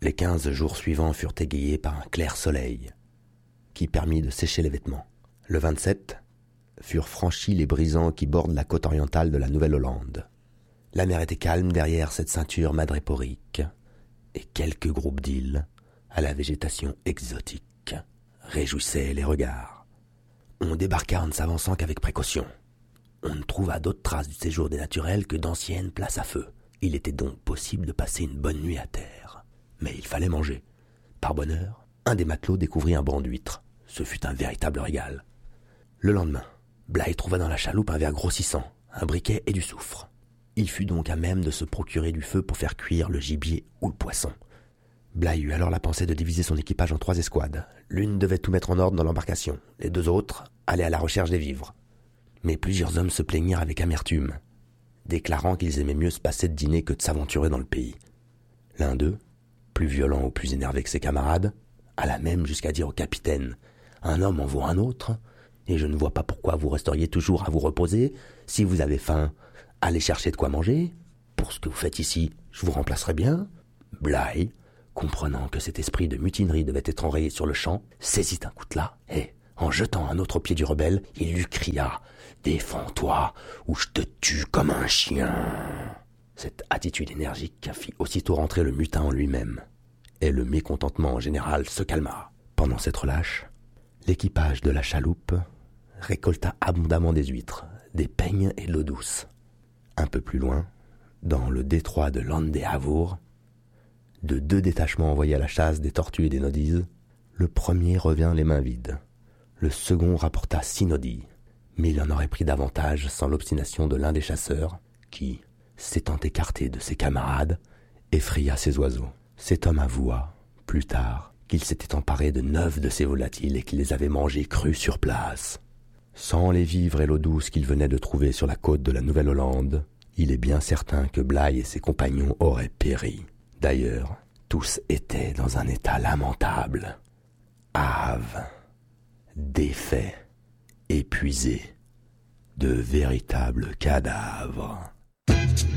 Les 15 jours suivants furent égayés par un clair soleil qui permit de sécher les vêtements. Le 27 furent franchis les brisants qui bordent la côte orientale de la Nouvelle-Hollande. La mer était calme derrière cette ceinture madréporique et quelques groupes d'îles à la végétation exotique réjouissaient les regards. On débarqua en ne s'avançant qu'avec précaution. On ne trouva d'autres traces du séjour des naturels que d'anciennes places à feu. Il était donc possible de passer une bonne nuit à terre. Mais il fallait manger. Par bonheur, un des matelots découvrit un banc d'huîtres. Ce fut un véritable régal. Le lendemain, Bligh trouva dans la chaloupe un verre grossissant, un briquet et du soufre. Il fut donc à même de se procurer du feu pour faire cuire le gibier ou le poisson. Bligh eut alors la pensée de diviser son équipage en 3 escouades. L'une devait tout mettre en ordre dans l'embarcation. Les 2 autres allaient à la recherche des vivres. Mais plusieurs hommes se plaignirent avec amertume, déclarant qu'ils aimaient mieux se passer de dîner que de s'aventurer dans le pays. L'un d'eux, plus violent ou plus énervé que ses camarades, alla même jusqu'à dire au capitaine « Un homme en vaut un autre, et je ne vois pas pourquoi vous resteriez toujours à vous reposer. Si vous avez faim, allez chercher de quoi manger. Pour ce que vous faites ici, je vous remplacerai bien. » Bligh, comprenant que cet esprit de mutinerie devait être enrayé sur le champ, saisit un coutelas et, en jetant un autre au pied du rebelle, il lui cria « Défends-toi, ou je te tue comme un chien !» Cette attitude énergique fit aussitôt rentrer le mutin en lui-même, et le mécontentement en général se calma. Pendant cette relâche, l'équipage de la chaloupe récolta abondamment des huîtres, des peignes et de l'eau douce. Un peu plus loin, dans le détroit de Landehavur, de 2 détachements envoyés à la chasse des tortues et des nodises, le premier revint les mains vides. Le second rapporta 6 nodilles, mais il en aurait pris davantage sans l'obstination de l'un des chasseurs, qui, s'étant écarté de ses camarades, effraya ses oiseaux. Cet homme avoua, plus tard, qu'il s'était emparé de 9 de ces volatiles et qu'il les avait mangés crus sur place. Sans les vivres et l'eau douce qu'il venait de trouver sur la côte de la Nouvelle-Hollande, il est bien certain que Bligh et ses compagnons auraient péri. D'ailleurs, tous étaient dans un état lamentable, hâves, défaits, épuisés, de véritables cadavres.